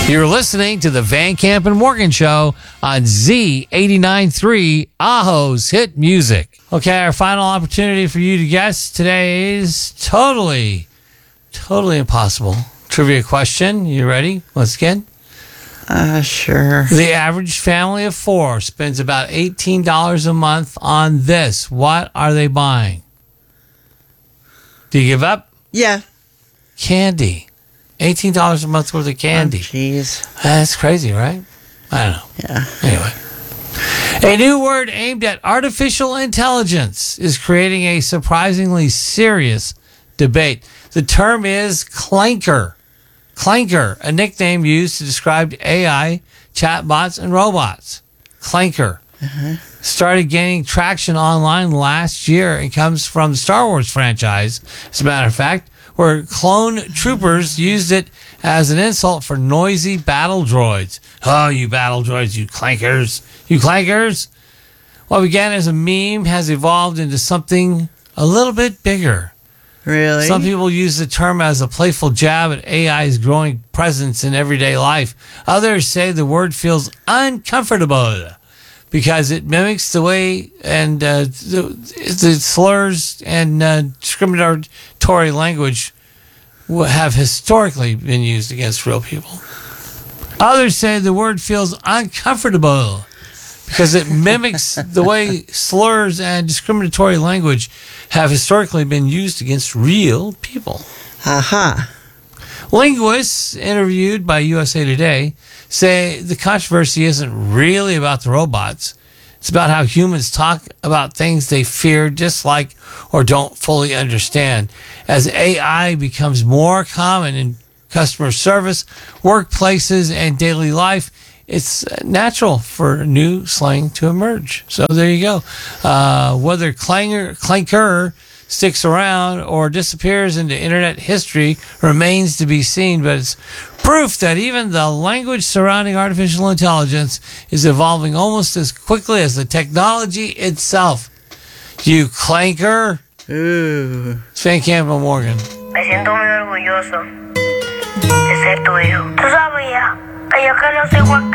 You're listening to the Van Camp and Morgan Show on Z89.3, Aho's Hit Music. Okay, our final opportunity for you to guess today is totally impossible. Trivia question. You ready? Once again? Sure. The average family of four spends about $18 a month on this. What are they buying? Do you give up? Yeah. Candy. $18 a month worth of candy. Jeez. That's crazy, right? I don't know. Yeah. Anyway. A new word aimed at artificial intelligence is creating a surprisingly serious debate. The term is clanker. Clanker, a nickname used to describe AI, chatbots, and robots. Clanker. Started gaining traction online last year. It comes from the Star Wars franchise, as a matter of fact, where clone troopers used it as an insult for noisy battle droids. Oh, you battle droids, you clankers. You clankers. What began as a meme has evolved into something a little bit bigger. Really? Some people use the term as a playful jab at AI's growing presence in everyday life. Others say the word feels uncomfortable because it mimics the way and the slurs and discriminatory language have historically been used against real people. Others say the word feels uncomfortable because it mimics the way slurs and discriminatory language have historically been used against real people. Aha. Linguists interviewed by USA Today say the controversy isn't really about the robots. It's about how humans talk about things they fear, dislike, or don't fully understand. As AI becomes more common in customer service, workplaces, and daily life, it's natural for new slang to emerge. So there you go. Whether clanker sticks around or disappears into internet history remains to be seen, but it's proof that even the language surrounding artificial intelligence is evolving almost as quickly as the technology itself. You clanker. Ooh. It's Van Camp and Morgan. Me siento muy orgulloso de ser tu hijo. Tú sabías que yo que no soy igual